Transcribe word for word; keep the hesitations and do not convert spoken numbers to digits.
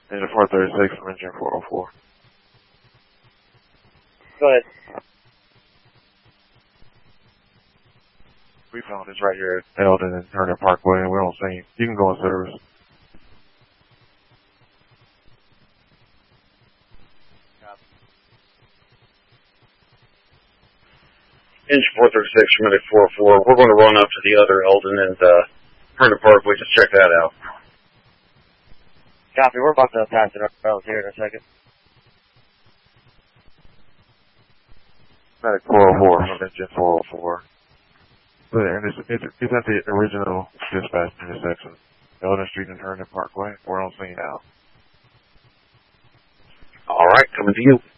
Engine four thirty-six from engine four oh four. Go ahead. We found this right here at Eldon and Turner Parkway, and we're on scene. You can go in service. Engine four thirty-six from engine four oh four. We're going to run up to the other Eldon and uh, Turner Parkway. Just check that out. Copy. We're about to pass it up here in a second. Medic four oh four from engine four oh four. And it's, it's, it's at the original dispatch intersection. Eldon Street and Turner Parkway. We're on scene now. All right, coming to you.